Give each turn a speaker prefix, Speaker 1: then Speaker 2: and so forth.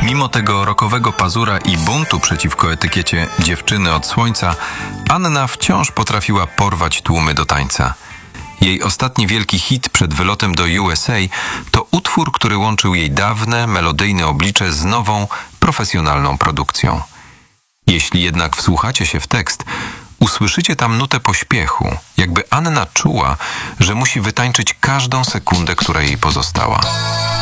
Speaker 1: Mimo tego rockowego pazura i buntu przeciwko etykiecie dziewczyny od słońca, Anna wciąż potrafiła porwać tłumy do tańca. Jej ostatni wielki hit przed wylotem do USA to utwór, który łączył jej dawne, melodyjne oblicze z nową, profesjonalną produkcją. Jeśli jednak wsłuchacie się w tekst, usłyszycie tam nutę pośpiechu, jakby Anna czuła, że musi wytańczyć każdą sekundę, która jej pozostała.